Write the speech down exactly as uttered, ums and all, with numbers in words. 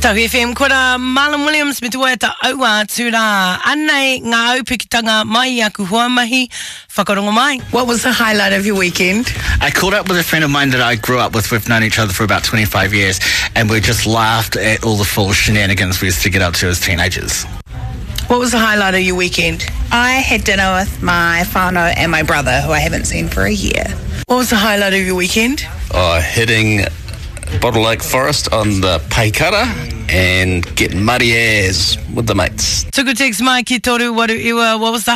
Tau F M, kora Marlon Williams me tua e ta aua tūrā. Anei ngā aupikitanga mai aku hoa mahi, whakarongo mai. What was the highlight of your weekend? I caught up with a friend of mine that I grew up with. We've known each other for about twenty-five years, and we just laughed at all the foolish shenanigans we used to get up to as teenagers. What was the highlight of your weekend? I had dinner with my whānau and my brother, who I haven't seen for a year. What was the highlight of your weekend? Uh, hitting Bottle Lake Forest on the Paikara and getting muddy as with the mates. Tuku text mai ki toru waru iwa, what was the